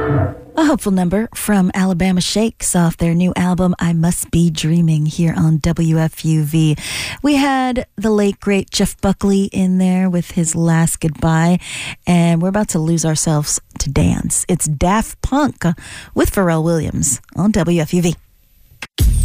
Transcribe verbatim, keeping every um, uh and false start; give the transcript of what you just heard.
A hopeful number from Alabama Shakes off their new album, I Must Be Dreaming, here on W F U V. We had the late, great Jeff Buckley in there with his Last Goodbye, and we're about to lose ourselves to dance. It's Daft Punk with Pharrell Williams on W F U V.